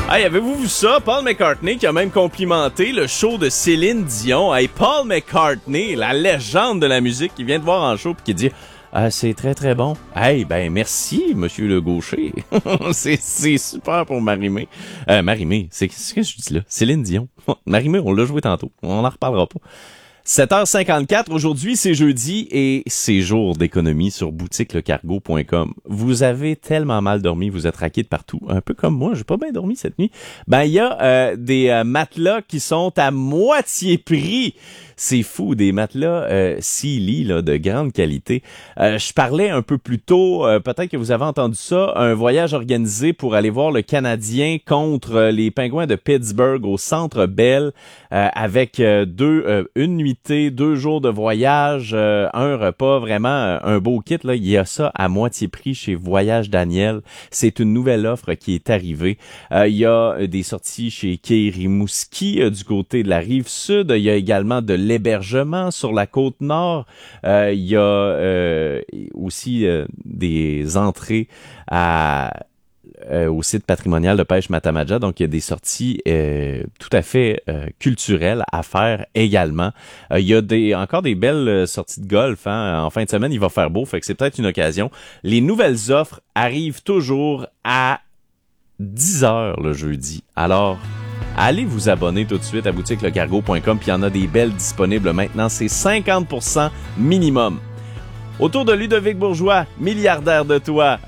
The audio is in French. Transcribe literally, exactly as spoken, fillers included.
Hey, avez-vous vu ça? Paul McCartney qui a même complimenté le show de Céline Dion. Hey, Paul McCartney, la légende de la musique, qui vient de voir en show et qui dit ah, c'est très très bon. Hey, ben merci, monsieur le gaucher. c'est, c'est super pour Marie-Mé. Euh, Marie-Mé, c'est, c'est ce que je dis là? Céline Dion. Marie-Mé, on l'a joué tantôt. On en reparlera pas. sept heures cinquante-quatre, aujourd'hui c'est jeudi et c'est jour d'économie sur boutique le cargo point com. Vous avez tellement mal dormi, vous êtes raqué de partout, un peu comme moi, j'ai pas bien dormi cette nuit. Ben il y a euh, des euh, matelas qui sont à moitié prix. C'est fou, des matelas euh, Sealy là, de grande qualité. Euh, je parlais un peu plus tôt, euh, peut-être que vous avez entendu ça, un voyage organisé pour aller voir le Canadien contre euh, les Pingouins de Pittsburgh au Centre Bell euh, avec euh, deux, euh, une nuitée, deux jours de voyage, euh, un repas, vraiment euh, un beau kit. Là. Il y a ça à moitié prix chez Voyage Daniel. C'est une nouvelle offre qui est arrivée. Euh, il y a euh, des sorties chez Quai Rimouski euh, du côté de la rive sud. Il y a également de l'hébergement sur la côte nord. Euh, il y a euh, aussi euh, des entrées à euh, au site patrimonial de pêche Matamaja. Donc, il y a des sorties euh, tout à fait euh, culturelles à faire également. Euh, il y a des encore des belles sorties de golf. Hein. En fin de semaine, il va faire beau, fait que c'est peut-être une occasion. Les nouvelles offres arrivent toujours à dix heures le jeudi. Alors, allez vous abonner tout de suite à boutique le cargo point com, puis il y en a des belles disponibles maintenant. C'est cinquante pour cent minimum. Autour de Ludovic Bourgeois, milliardaire de toi,